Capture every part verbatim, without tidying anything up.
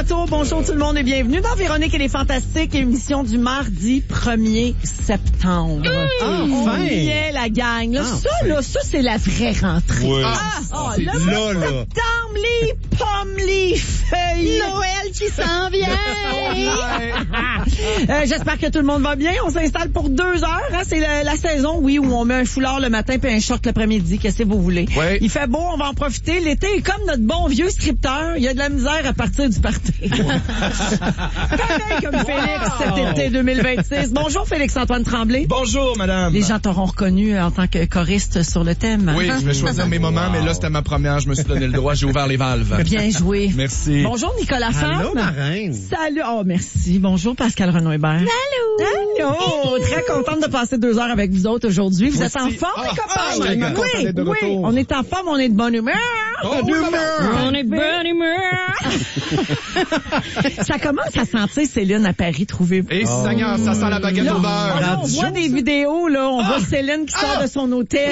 retour. Bonjour tout le monde et bienvenue dans Véronique et les Fantastiques, émission du mardi premier septembre. Mmh. On Enfin. y est, la gang. Là, Enfin. ça, là, ça, c'est la vraie rentrée. Ouais. Ah, Ah, oh, c'est le là, mois de là. septembre, les pommes, les feuilles. Noël qui s'en vient. Euh, j'espère que tout le monde va bien. On s'installe pour deux heures. Hein? C'est la, la saison, oui, où on met un foulard le matin puis un short l'après-midi. Qu'est-ce que vous voulez? Ouais. Il fait beau, on va en profiter. L'été est comme notre bon vieux scripteur. Il y a de la misère à partir du party. Pareil comme Félix cet été deux mille vingt-six. Bonjour Félix-Antoine Tremblay. Bonjour, madame. Les gens t'auront reconnu en tant que choriste sur le thème. Oui, hein? je vais choisir mes moments, mais là, c'était ma première. Je me suis donné le droit. J'ai ouvert les valves. Bien joué. Merci. Bonjour Nicolas Femme. Allô, ma reine. Salut. Oh, merci. Bonjour Pascal Renaud-Hébert. Allô. Allô. Très contente de passer deux heures avec vous autres aujourd'hui. Vous Moi êtes en aussi. forme, Ah, les ah, copains? je suis bien content oui, d'être de oui. retour. On est en forme, on est de bonne humeur. Oh, De oui, madame. On est de bonne humeur. Ça commence à sentir Céline à Paris, trouvez-vous? Et Seigneur, ça sent la baguette Là, au on, beurre. là, on voit des vidéos, là. On voit Céline qui sort de son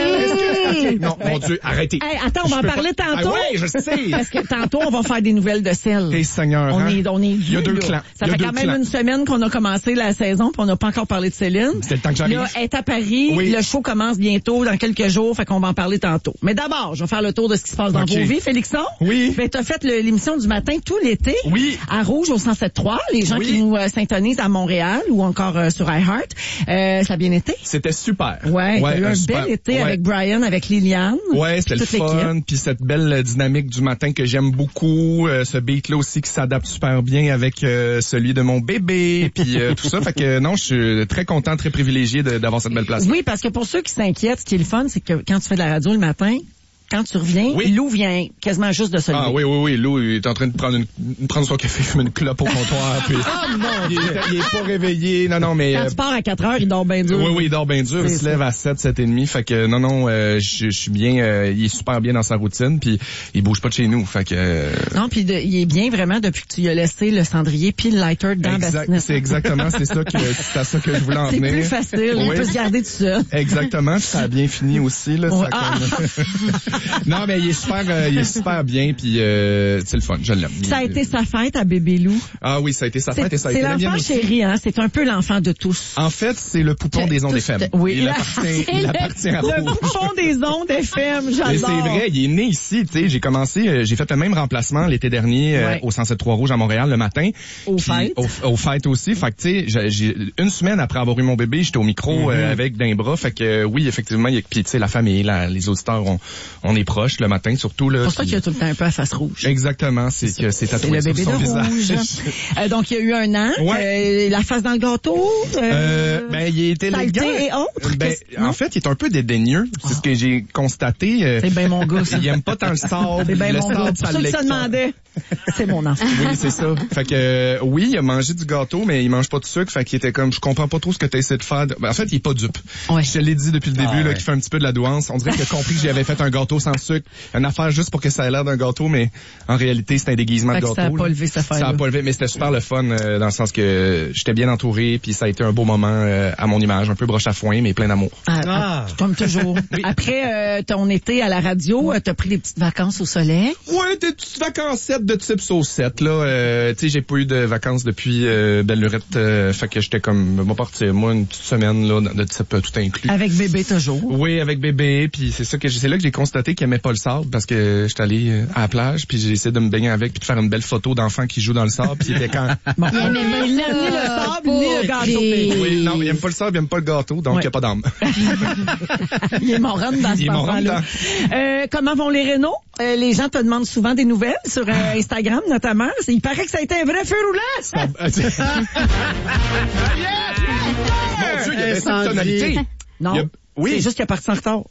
hôtel. Non, mon Dieu, arrêtez. Hey, attends, on va en Je peux parler pas- tantôt. Ah oui, je sais. Parce que tantôt, on va faire des nouvelles de sel. Et Seigneur, On hein? est, on est Il y a dû, deux là. clans. Ça Il y a fait deux quand même clans. une semaine qu'on a commencé la saison, puis on n'a pas encore parlé de Céline. C'est le temps que j'arrive. Là, elle est à Paris. Oui. Le show commence bientôt, dans quelques jours, fait qu'on va en parler tantôt. Mais d'abord, je vais faire le tour de ce qui se passe dans OK. vos vies. Félixon? Oui. Ben, t'as fait le- l'émission du matin tout l'été. Oui. À Rouge, au cent sept trois. Les gens Oui. qui nous euh, syntonisent à Montréal ou encore euh, sur iHeart. Euh, ça a bien été? C'était super. Ouais, t'as eu un super. bel été Ouais. avec Brian, avec Liliane. Ouais, c'était le toute l'équipe. fun, puis cette belle euh, dynamique du matin que j'aime beaucoup, euh, ce beat-là aussi qui s'adapte super bien avec euh, celui de mon bébé, puis euh, tout ça. Fait que non, je suis très content, très privilégié de- d'avoir cette belle place. Oui, parce que pour ceux qui s'inquiètent, ce qui est le fun, c'est que quand tu fais de la radio le matin, quand tu reviens, Oui. Lou vient quasiment juste de se lever. Ah oui, oui, oui, Lou il est en train de prendre, une, de prendre son café, fumer une clope au comptoir, puis il, est, il est pas réveillé. Non, non, mais... Quand euh, tu pars à quatre heures, il dort bien dur. oui, oui, il dort bien dur. Il C'est se ça. lève à sept, sept et demi. Fait que non, non, euh, je je suis bien... euh, il est super bien dans sa routine, puis il bouge pas de chez nous. Fait que... euh, Non, puis de- il est bien vraiment depuis que tu lui as laissé le cendrier puis le lighter dans la exact- bassinette. c'est exactement c'est ça que c'est à ça que je voulais en C'est venir. plus facile. Il Oui. peut se garder tout seul. Exactement, puis ça a bien fini aussi là. Ouais. ça Ah! comme- non, mais il est super, euh, il est super bien, puis euh, c'est le fun, je l'aime. Ça a été sa fête à Bébé Lou. Ah oui, ça a été sa fête et ça a C'est été la mienne l'enfant aussi. chéri, hein. C'est un peu l'enfant de tous. En fait, c'est le poupon des ondes Tout- F M. oui. Il appartient, il appartient à Le Rouge. bouchon des ondes F M, j'adore. Mais c'est vrai, il est né ici, tu sais, j'ai commencé, euh, j'ai fait le même remplacement l'été dernier euh, Ouais. au cent sept trois Rouge à Montréal le matin. Aux Puis fêtes. Au, aux fêtes aussi, fait que tu sais, j'ai- j'ai une semaine après avoir eu mon bébé, j'étais au micro Mm-hmm. euh, avec d'un bras, fait que euh, oui, effectivement, il y a puis tu sais la famille, la- les auditeurs, on, on est proches le matin surtout là. C'est pour ça puis- qu'il y a tout le temps un peu à face rouge. Exactement, c'est que c'est C'est tatoué le sur bébé son de visage. rouge. Euh, donc, il y a eu un an. Ouais. Euh, la face dans le gâteau. Euh, Euh, ben, il est saleté élégant. et autres. Ben, Qu'est-ce- non? en fait, il est un peu dédaigneux. C'est ce que j'ai constaté. Euh, C'est bien mon gars, ça. Il aime pas tant le sable. C'est bien le mon gars. sable, Pour ça ceux qui se l'écoeure. demandaient, c'est mon enfant. Oui, c'est ça. Fait que euh, oui, il a mangé du gâteau, mais il mange pas de sucre. Fait qu'il était comme, je comprends pas trop ce que tu essayé de faire. Ben, en fait, il est pas dupe. Ouais. Je te l'ai dit depuis le début, Ah, là, ouais. qu'il fait un petit peu de la douance. On dirait qu'il a compris que j'avais fait un gâteau sans sucre. Une affaire juste pour que ça ait l'air d'un gâteau, mais en réalité, c'est un déguisement Fait de que gâteau. ça a pas là. levé cette affaire-là. Ça a pas levé, mais c'était super le fun, euh, dans le sens que j'étais bien entouré, puis ça a été un beau moment euh, à mon image, un peu broche à foin, mais plein d'amour. Ah, Ah. ah, comme toujours. Après euh, ton été à la radio, euh, t'as pris des petites vacances au soleil. Ouais, des petites vacancettes de type saucette, là. Euh, tu sais, j'ai pas eu de vacances depuis euh, belle lurette, euh, fait que j'étais comme, on va partir, moi, une petite semaine, là, de type euh, tout inclus. Avec bébé toujours. Oui, avec bébé, puis c'est ça que j'ai- c'est là que j'ai constaté qu'il aimait pas le sable, parce que j'étais allé euh, à la plage, puis j'ai essayé de me baigner avec, puis de faire une belle photo d'enfant qui joue dans le sable, puis il était quand... Bon, Il aimait pas il ça, aime ni le sable, ni le gâteau. pauvre. Oui, non, il aime pas le sable, il aime pas le gâteau, donc il Ouais. y a pas d'âme. Il est moron dans Il cet est moron enfant-là. Euh, comment vont les rénaux? Euh, les gens te demandent souvent des nouvelles sur euh, Instagram, notamment. C'est- Il paraît que ça a été un vrai feu roulant. Mon Dieu, il y avait cette Incendie. tonalité. Non, Il y a- Oui. c'est juste qu'il est parti en retard.